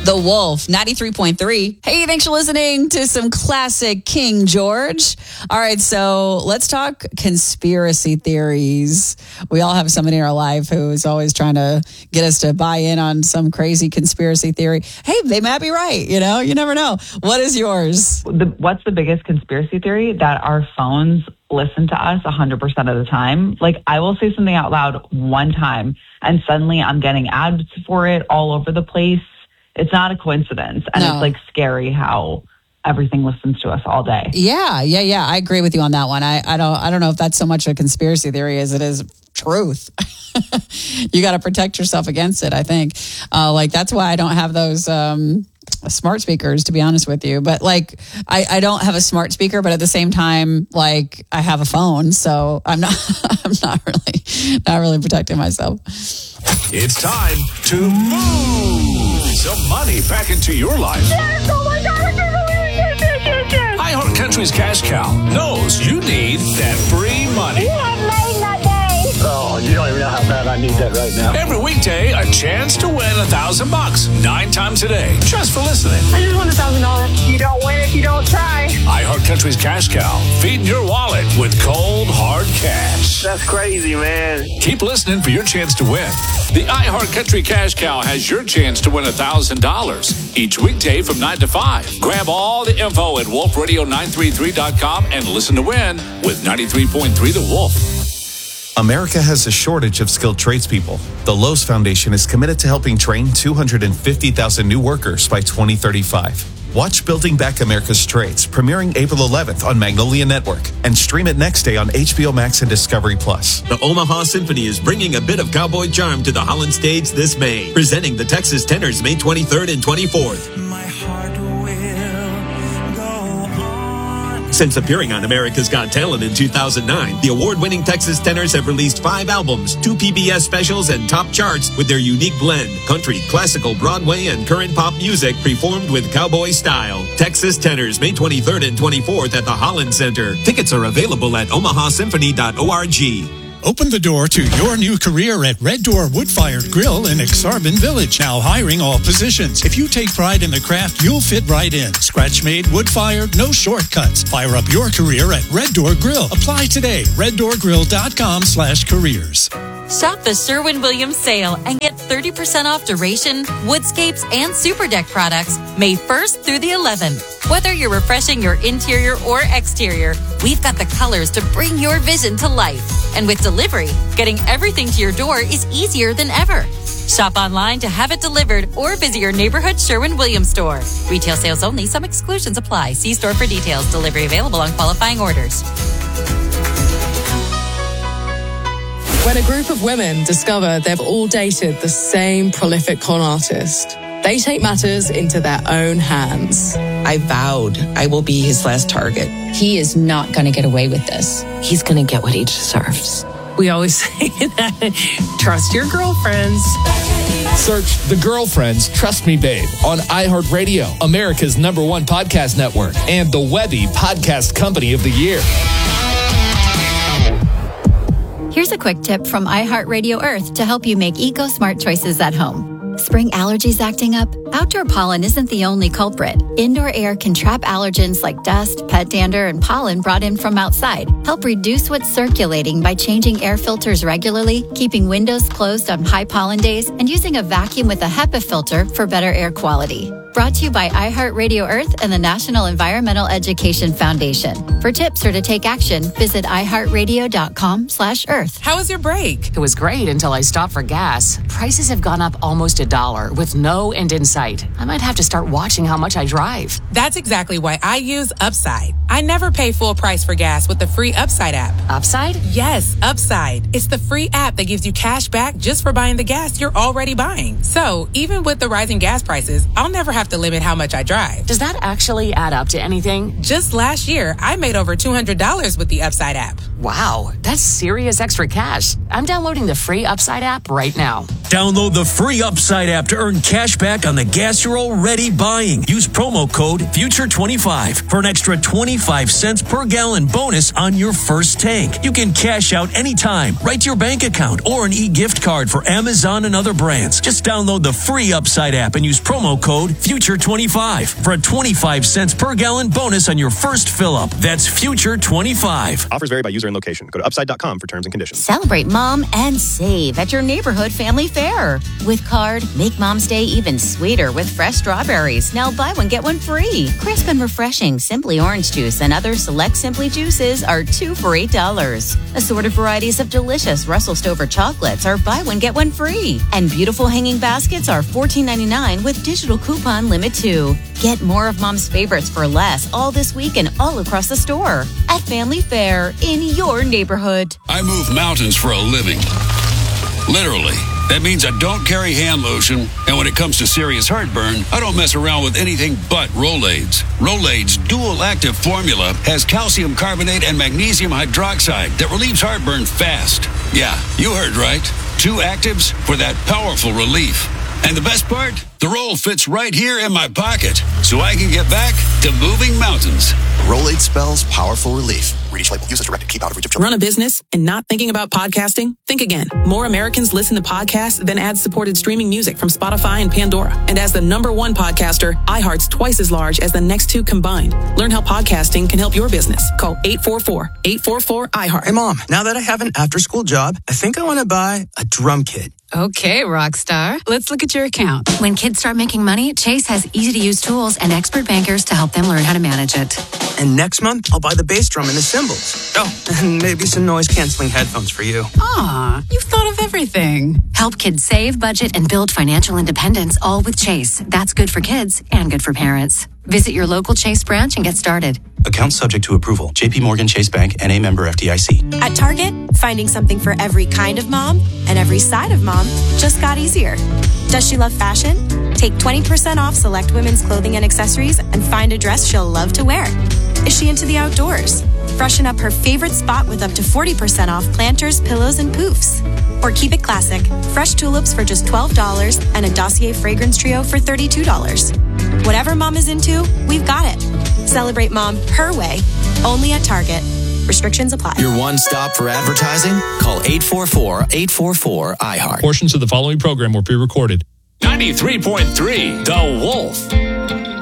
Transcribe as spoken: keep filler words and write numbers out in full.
The Wolf, ninety-three point three. Hey, thanks for listening to some classic King George. All right, so let's talk conspiracy theories. We all have somebody in our life who is always trying to get us to buy in on some crazy conspiracy theory. Hey, they might be right, you know? You never know. What is yours? The, what's the biggest conspiracy theory? That our phones listen to us one hundred percent of the time. Like, I will say something out loud one time, and suddenly I'm getting ads for it all over the place. It's not a coincidence. And no. It's like scary how everything listens to us all day. Yeah, yeah, yeah. I agree with you on that one. I, I don't I don't know if that's so much a conspiracy theory as it is truth. You got to protect yourself against it, I think. Uh, like, that's why I don't have those um, smart speakers, to be honest with you. But like, I, I don't have a smart speaker, but at the same time, like, I have a phone. So I'm not I'm not really not really protecting myself. It's time to move some money back into your life. Yes, oh my God, I can't believe it. Yes, yes, yes. iHeartCountry's Cash Cow knows you need that free money. You have made my day. Oh, you don't even know how bad I need that right now. Every weekday, a chance to win a thousand bucks nine times a day, just for listening. I just won a thousand dollars. You don't win if you don't try. iHeartCountry's Cash Cow, feeding your wallet with cold, hard cash. That's crazy, man. Keep listening for your chance to win. The iHeartCountry Cash Cow has your chance to win a thousand dollars each weekday from nine to five. Grab all the info at wolf radio nine three three dot com and listen to win with ninety-three point three The Wolf. America has a shortage of skilled tradespeople. The Lowe's Foundation is committed to helping train two hundred fifty thousand new workers by twenty thirty-five. Watch Building Back America's Trades, premiering April eleventh on Magnolia Network, and stream it next day on H B O Max and Discovery Plus. The Omaha Symphony is bringing a bit of cowboy charm to the Holland stage this May, presenting the Texas Tenors May twenty-third and twenty-fourth. My heart will go on. Since appearing on America's Got Talent in two thousand nine, the award-winning Texas Tenors have released five albums, two P B S specials, and top charts with their unique blend: country, classical, Broadway, and current pop music performed with cowboy style. Texas Tenors, May twenty-third and twenty-fourth at the Holland Center. Tickets are available at omaha symphony dot org. Open the door to your new career at Red Door Wood-Fired Grill in Exarban Village. Now hiring all positions. If you take pride in the craft, you'll fit right in. Scratch-made, wood-fired, no shortcuts. Fire up your career at Red Door Grill. Apply today. red door grill dot com slash careers. Shop the Sherwin-Williams sale and get thirty percent off Duration, Woodscapes, and Super Deck products May first through the eleventh. Whether you're refreshing your interior or exterior, we've got the colors to bring your vision to life. And with delivery, getting everything to your door is easier than ever. Shop online to have it delivered or visit your neighborhood Sherwin-Williams store. Retail sales only. Some exclusions apply. See store for details. Delivery available on qualifying orders. When a group of women discover they've all dated the same prolific con artist, they take matters into their own hands. I vowed I will be his last target. He is not going to get away with this. He's going to get what he deserves. We always say that. Trust your girlfriends. Search The Girlfriends Trust Me Babe on iHeartRadio, America's number one podcast network, and the Webby Podcast Company of the Year. Here's a quick tip from iHeartRadio Earth to help you make eco-smart choices at home. Spring allergies acting up? Outdoor pollen isn't the only culprit. Indoor air can trap allergens like dust, pet dander, and pollen brought in from outside. Help reduce what's circulating by changing air filters regularly, keeping windows closed on high pollen days, and using a vacuum with a HEPA filter for better air quality. Brought to you by iHeartRadio Earth and the National Environmental Education Foundation. For tips or to take action, visit iHeartRadio.com slash Earth. How was your break? It was great until I stopped for gas. Prices have gone up almost a dollar with no end in sight. I might have to start watching how much I drive. That's exactly why I use Upside. I never pay full price for gas with the free Upside app. Upside? Yes, Upside. It's the free app that gives you cash back just for buying the gas you're already buying. So even with the rising gas prices, I'll never have have to limit how much I drive. Does that actually add up to anything? Just last year, I made over two hundred dollars with the Upside app. Wow, that's serious extra cash. I'm downloading the free Upside app right now. Download the free Upside app to earn cash back on the gas you're already buying. Use promo code future twenty-five for an extra twenty-five cents per gallon bonus on your first tank. You can cash out anytime, right to your bank account, or an e-gift card for Amazon and other brands. Just download the free Upside app and use promo code future twenty-five for a twenty-five cents per gallon bonus on your first fill up. That's future twenty-five. Offers vary by user and location. Go to upside dot com for terms and conditions. Celebrate mom and save at your neighborhood family fair. With Card, make Mom's Day even sweeter with fresh strawberries. Now buy one, get one free. Crisp and refreshing Simply Orange Juice and other select Simply Juices are two for eight dollars. Assorted varieties of delicious Russell Stover chocolates are buy one, get one free. And beautiful hanging baskets are fourteen ninety-nine with digital coupon limit two. Get more of Mom's favorites for less all this week and all across the store. At Family Fair in your neighborhood. I move mountains for a living. Literally. That means I don't carry hand lotion, and when it comes to serious heartburn, I don't mess around with anything but Rolaids. Rolaids' dual-active formula has calcium carbonate and magnesium hydroxide that relieves heartburn fast. Yeah, you heard right. Two actives for that powerful relief. And the best part? The roll fits right here in my pocket, so I can get back to moving mountains. Rolade spells powerful relief. Read each label. Use as directed. Keep out of reach of children. Run a business and not thinking about podcasting? Think again. More Americans listen to podcasts than ad-supported streaming music from Spotify and Pandora. And as the number one podcaster, iHeart's twice as large as the next two combined. Learn how podcasting can help your business. Call eight four four, eight four four, iHeart. Hey, Mom, now that I have an after-school job, I think I want to buy a drum kit. Okay, Rockstar. Let's look at your account. When kids start making money, Chase has easy-to-use tools and expert bankers to help them learn how to manage it. And next month, I'll buy the bass drum and the cymbals. Oh, and maybe some noise-canceling headphones for you. Aw, you've thought of everything. Help kids save, budget, and build financial independence, all with Chase. That's good for kids and good for parents. Visit your local Chase branch and get started. Account subject to approval. J P Morgan Chase Bank, N A member F D I C. At Target, finding something for every kind of mom and every side of mom just got easier. Does she love fashion? Take twenty percent off select women's clothing and accessories and find a dress she'll love to wear. Is she into the outdoors? Freshen up her favorite spot with up to forty percent off planters, pillows, and poofs. Or keep it classic. Fresh tulips for just twelve dollars and a Dossier fragrance trio for thirty-two dollars. Whatever mom is into, we've got it. Celebrate mom her way, only at Target. Restrictions apply. Your one stop for advertising? Call eight four four, eight four four, iHeart. Portions of the following program were pre-recorded. ninety-three point three The Wolf.